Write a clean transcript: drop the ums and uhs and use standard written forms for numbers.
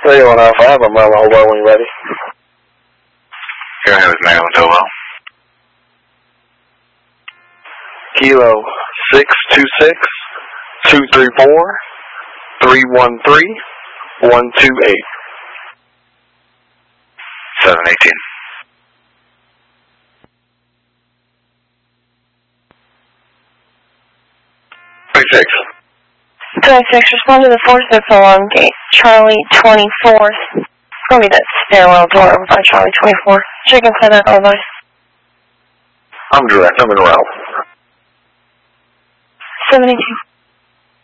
3-1 Alpha, I have a Maryland Hobart when you're ready. Go ahead with Maryland Hobart. Kilo 626-234-313-128. 718. 26. 26, respond to the 46 alarm gate, Charlie 24th. Probably that stairwell door by Charlie 24. Check inside that all night. I'm direct, I'm in route. 718.